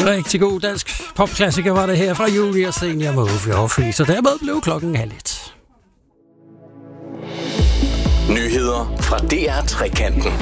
Rigtig god dansk popklassiker var det her fra Julie og Senior Move Your Free, så dermed blev klokken 12:30. Nyheder fra DR Trekanten.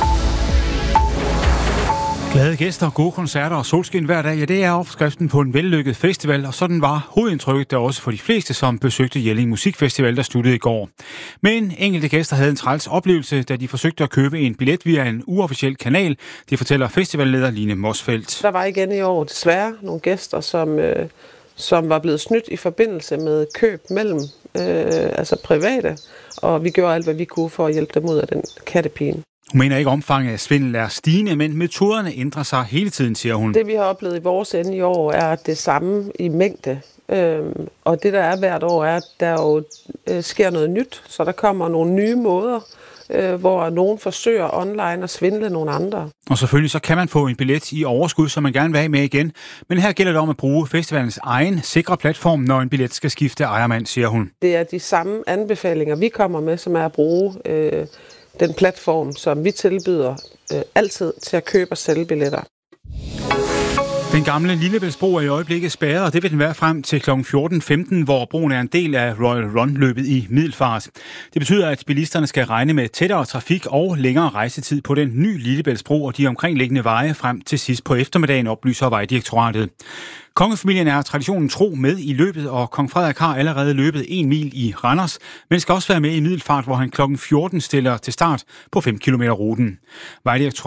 Glade gæster, gode koncerter og solskin hver dag, ja, det er opskriften på en vellykket festival, og sådan var hovedindtrykket der også for de fleste, som besøgte Jelling Musikfestival, der sluttede i går. Men enkelte gæster havde en træls oplevelse, da de forsøgte at købe en billet via en uofficiel kanal. Det fortæller festivalleder Line Mosfeldt. Der var igen i år desværre nogle gæster, som var blevet snydt i forbindelse med køb mellem altså private, og vi gjorde alt, hvad vi kunne for at hjælpe dem ud af den kattepine. Hun mener ikke, omfanget af svindel er stigende, men metoderne ændrer sig hele tiden, siger hun. Det vi har oplevet i vores ende i år er det samme i mængde. Og det der er hvert år er, at der jo sker noget nyt, så der kommer nogle nye måder, hvor nogen forsøger online at svindle nogle andre. Og selvfølgelig så kan man få en billet i overskud, som man gerne vil have med igen. Men her gælder det om at bruge festivalens egen sikre platform, når en billet skal skifte ejermand, siger hun. Det er de samme anbefalinger, vi kommer med, som er at bruge den platform, som vi tilbyder altid til at købe og sælge billetter. Den gamle Lillebæltsbro er i øjeblikket spærret, og det vil den være frem til kl. 14.15, hvor broen er en del af Royal Run-løbet i Middelfart. Det betyder, at bilisterne skal regne med tættere trafik og længere rejsetid på den nye Lillebæltsbro og de omkringliggende veje frem til sidst på eftermiddagen, oplyser Vejdirektoratet. Kongefamilien er traditionen tro med i løbet, og kong Frederik har allerede løbet 1 mil i Randers, men skal også være med i Middelfart, hvor han kl. 14 stiller til start på 5 km ruten. Vejdirektoratet